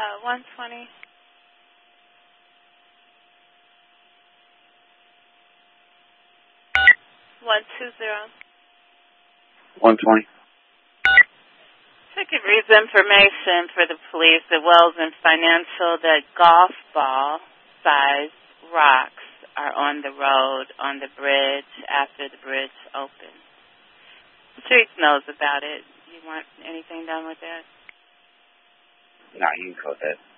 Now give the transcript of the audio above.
120. 120. I could read the information for the police at Wells and Financial that golf ball sized rocks are on the road, on the bridge, after the bridge opens. The street knows about it. You want anything done with that? Nah, you can code that.